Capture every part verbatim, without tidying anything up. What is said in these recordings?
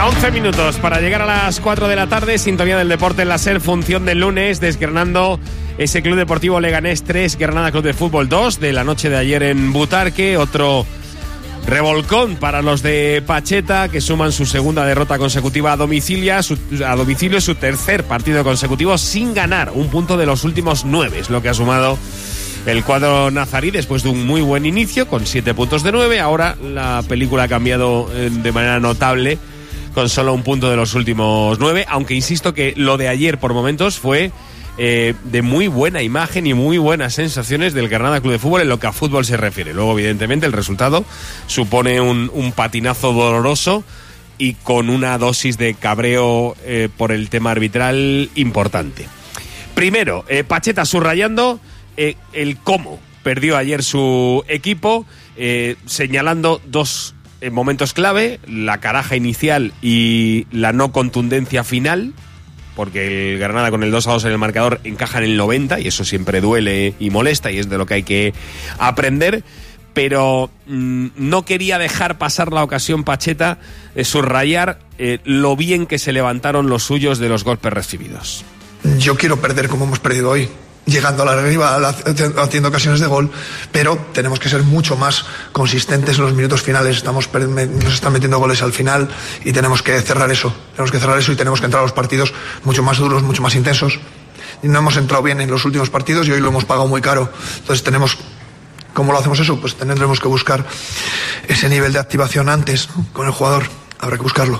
Venga, once minutos para llegar a las cuatro de la tarde. Sintonía del deporte en la SER, función del lunes, desgranando ese Club Deportivo Leganés tres, Granada Club de Fútbol dos, de la noche de ayer en Butarque. Otro revolcón para los de Pacheta, que suman su segunda derrota consecutiva a domicilio, su, a domicilio su tercer partido consecutivo sin ganar. Un punto de los últimos nueve es lo que ha sumado el cuadro nazarí después de un muy buen inicio con siete puntos de nueve. Ahora la película ha cambiado de manera notable con solo un punto de los últimos nueve, aunque insisto que lo de ayer por momentos fue eh, de muy buena imagen y muy buenas sensaciones del Granada Club de Fútbol en lo que a fútbol se refiere. Luego evidentemente el resultado supone un, un patinazo doloroso y con una dosis de cabreo eh, por el tema arbitral importante. Primero, eh, Pacheta subrayando Eh, el cómo perdió ayer su equipo, eh, señalando dos eh, momentos clave: la caraja inicial y la no contundencia final, porque el Granada con el dos a dos en el marcador encaja en el noventa y eso siempre duele y molesta y es de lo que hay que aprender. Pero mmm, no quería dejar pasar la ocasión Pacheta de subrayar eh, lo bien que se levantaron los suyos de los golpes recibidos. Yo quiero perder como hemos perdido hoy, llegando a la rival, haciendo ocasiones de gol, pero tenemos que ser mucho más consistentes en los minutos finales. Estamos, nos están metiendo goles al final y tenemos que cerrar eso, tenemos que cerrar eso y tenemos que entrar a los partidos mucho más duros, mucho más intensos. Y no hemos entrado bien en los últimos partidos y hoy lo hemos pagado muy caro. Entonces tenemos, ¿cómo lo hacemos eso? Pues tendremos que buscar ese nivel de activación antes, ¿no? Con el jugador, habrá que buscarlo.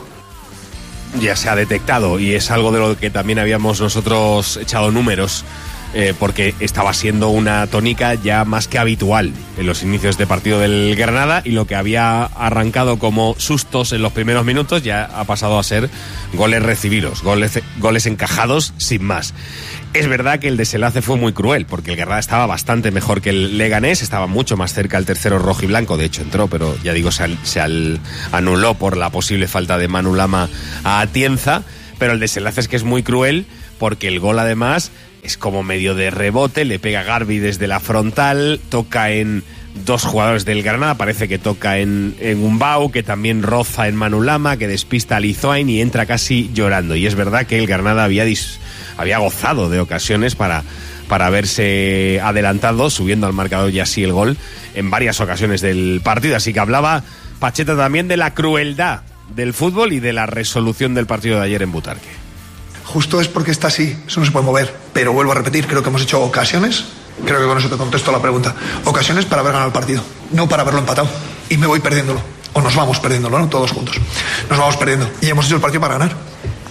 Ya se ha detectado y es algo de lo que también habíamos nosotros echado números. Eh, porque estaba siendo una tónica ya más que habitual en los inicios de partido del Granada y lo que había arrancado como sustos en los primeros minutos ya ha pasado a ser goles recibidos, goles, goles encajados sin más. Es verdad que el desenlace fue muy cruel porque el Granada estaba bastante mejor que el Leganés, estaba mucho más cerca el tercero rojo y blanco, de hecho entró, pero ya digo, se, al, se al, anuló por la posible falta de Manu Lama a Atienza, pero el desenlace es que es muy cruel porque el gol además es como medio de rebote, le pega Garbi desde la frontal, toca en dos jugadores del Granada, parece que toca en, en Umbau, que también roza en Manu Lama, que despista a Lizoain y entra casi llorando. Y es verdad que el Granada había, dis, había gozado de ocasiones para, para haberse adelantado, subiendo al marcador y así el gol en varias ocasiones del partido. Así que hablaba Pacheta también de la crueldad del fútbol y de la resolución del partido de ayer en Butarque. Justo es porque está así, eso no se puede mover. Pero vuelvo a repetir, creo que hemos hecho ocasiones, creo que con eso te contesto la pregunta, ocasiones para haber ganado el partido, no para haberlo empatado. Y me voy perdiéndolo, o nos vamos perdiéndolo, ¿no? Todos juntos. Nos vamos perdiendo. Y hemos hecho el partido para ganar.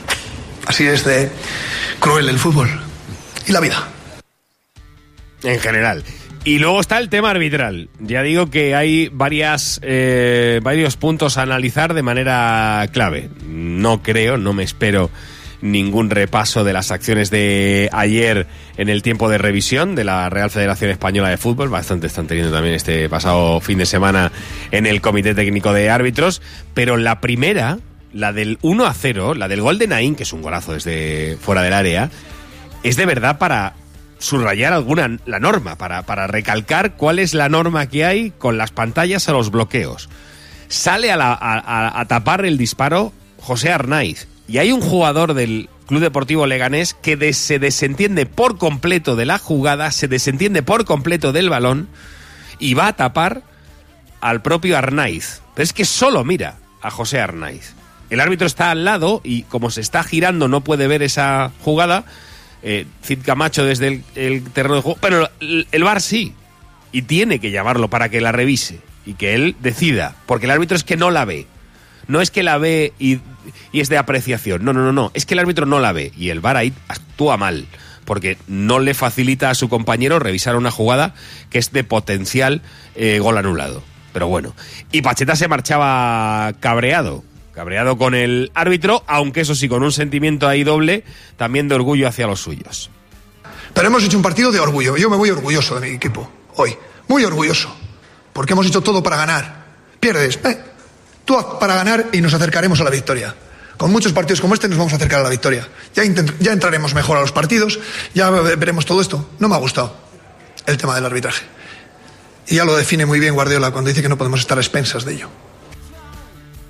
Así es de cruel el fútbol. Y la vida. En general. Y luego está el tema arbitral. Ya digo que hay varias eh, varios puntos a analizar de manera clave. No creo, no me espero ningún repaso de las acciones de ayer en el tiempo de revisión de la Real Federación Española de Fútbol. Bastante están teniendo también este pasado fin de semana en el Comité Técnico de Árbitros. Pero la primera, la del uno a cero, la del gol de Naín, que es un golazo desde fuera del área, es de verdad para subrayar alguna la norma, para, para recalcar cuál es la norma que hay con las pantallas a los bloqueos. Sale a, la, a, a tapar el disparo José Arnaiz. Y hay un jugador del Club Deportivo Leganés que de, se desentiende por completo de la jugada, se desentiende por completo del balón y va a tapar al propio Arnaiz. Pero es que solo mira a José Arnaiz. El árbitro está al lado y como se está girando no puede ver esa jugada. Eh, Cid Camacho desde el, el terreno de juego, pero el, el V A R sí. Y tiene que llamarlo para que la revise y que él decida, porque el árbitro es que no la ve. No es que la ve y, y es de apreciación. No, no, no, no. Es que el árbitro no la ve. Y el V A R ahí actúa mal. Porque no le facilita a su compañero revisar una jugada que es de potencial eh, gol anulado. Pero bueno. Y Pacheta se marchaba cabreado. Cabreado con el árbitro, aunque eso sí, con un sentimiento ahí doble, también de orgullo hacia los suyos. Pero hemos hecho un partido de orgullo. Yo me voy orgulloso de mi equipo hoy. Muy orgulloso. Porque hemos hecho todo para ganar. Pierdes. Eh. Tú haz para ganar y nos acercaremos a la victoria. Con muchos partidos como este nos vamos a acercar a la victoria. Ya, intent- ya entraremos mejor a los partidos, ya veremos todo esto. No me ha gustado el tema del arbitraje. Y ya lo define muy bien Guardiola cuando dice que no podemos estar a expensas de ello.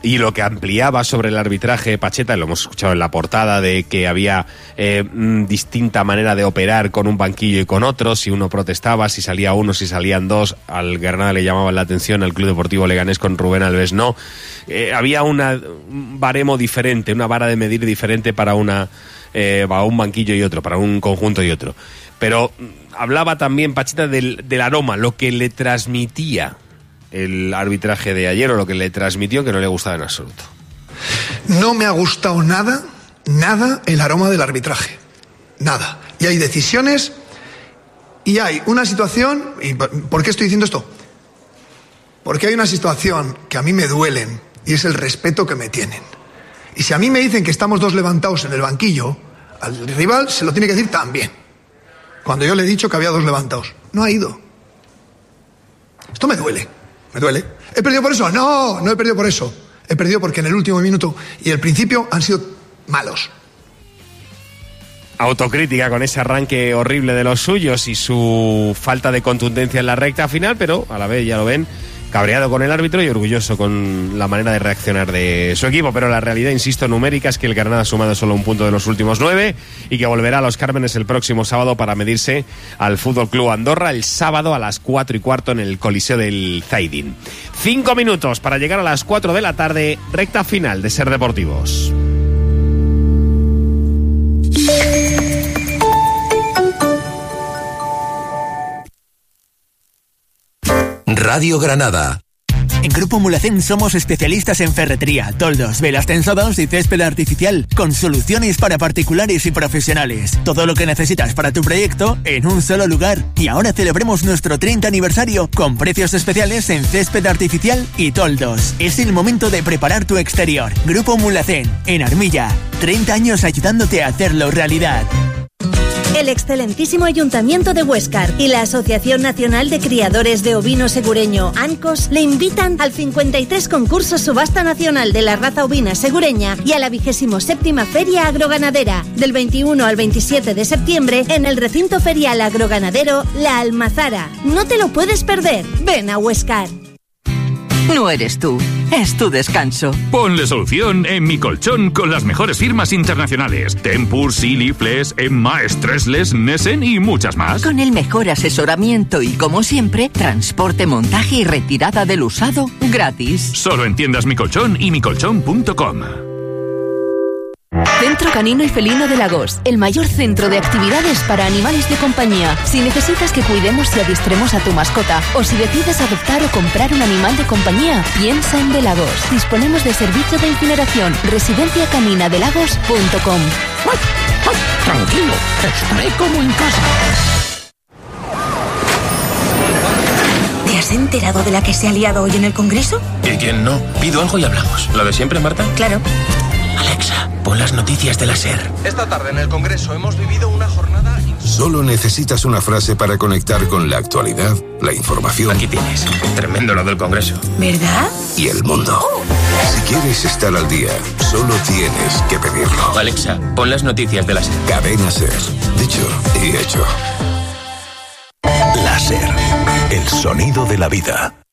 y lo que ampliaba sobre el arbitraje Pacheta, lo hemos escuchado en la portada, de que había eh, distinta manera de operar con un banquillo y con otro, si uno protestaba, si salía uno, si salían dos, al Granada le llamaban la atención, al Club Deportivo Leganés con Rubén Alves no. Eh, había una, un baremo diferente, una vara de medir diferente para, una, eh, para un banquillo y otro, para un conjunto y otro. Pero hablaba también Pacheta del, del aroma, lo que le transmitía el arbitraje de ayer, o lo que le transmitió, que no le gustaba en absoluto. No me ha gustado nada, nada el aroma del arbitraje. Nada. Y hay decisiones y hay una situación... ¿Y por qué estoy diciendo esto? Porque hay una situación que a mí me duelen y es el respeto que me tienen. Y si a mí me dicen que estamos dos levantados en el banquillo, al rival se lo tiene que decir también. Cuando yo le he dicho que había dos levantados. No ha ido. Esto me duele. Me duele. ¿He perdido por eso? No, no he perdido por eso. He perdido porque en el último minuto y el principio han sido malos. Autocrítica con ese arranque horrible de los suyos y su falta de contundencia en la recta final, pero a la vez, ya lo ven, cabreado con el árbitro y orgulloso con la manera de reaccionar de su equipo. Pero la realidad, insisto, numérica es que el Granada ha sumado solo un punto de los últimos nueve y que volverá a Los Cármenes el próximo sábado para medirse al F C Andorra el sábado a las cuatro y cuarto en el Coliseo del Zaidín. Cinco minutos para llegar a las cuatro de la tarde, recta final de Ser Deportivos. Radio Granada. En Grupo Mulacén somos especialistas en ferretería, toldos, velas tensadas y césped artificial, con soluciones para particulares y profesionales. Todo lo que necesitas para tu proyecto en un solo lugar. Y ahora celebremos nuestro treinta aniversario con precios especiales en césped artificial y toldos. Es el momento de preparar tu exterior. Grupo Mulacén, en Armilla. treinta años ayudándote a hacerlo realidad. El excelentísimo Ayuntamiento de Huéscar y la Asociación Nacional de Criadores de Ovino Segureño, ANCOS, le invitan al cincuenta y tres concurso Subasta Nacional de la Raza Ovina Segureña y a la vigésimo séptima Feria Agroganadera, del veintiuno al veintisiete de septiembre en el recinto ferial agroganadero La Almazara. No te lo puedes perder. Ven a Huéscar. No eres tú, es tu descanso. Ponle solución en Mi Colchón con las mejores firmas internacionales. Tempur, Sealy, Flex, Emma, Stressless, Nessen y muchas más. Con el mejor asesoramiento y, como siempre, transporte, montaje y retirada del usado gratis. Solo en tiendas Mi Colchón y mi colchón punto com. Centro Canino y Felino de Lagos, el mayor centro de actividades para animales de compañía. Si necesitas que cuidemos y adiestremos a tu mascota, o si decides adoptar o comprar un animal de compañía, piensa en De Lagos. Disponemos de servicio de incineración. residencia canina de lagos punto com. Tranquilo, estaré como en casa. ¿Te has enterado de la que se ha liado hoy en el Congreso? ¿Y quién no? Pido algo y hablamos. ¿Lo de siempre, Marta? Claro. Alexa, pon las noticias de la SER. Esta tarde en el Congreso hemos vivido una jornada... Solo necesitas una frase para conectar con la actualidad, la información... Aquí tienes. Tremendo lo del Congreso. ¿Verdad? Y el mundo. Si quieres estar al día, solo tienes que pedirlo. Alexa, pon las noticias de la SER. Cadena SER. Dicho y hecho. La SER. El sonido de la vida.